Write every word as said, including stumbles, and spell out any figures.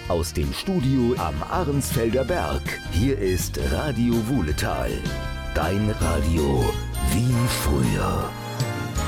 aus dem Studio am Arnsfelder Berg. Hier ist Radio Wuhletal. Dein Radio Wien früher.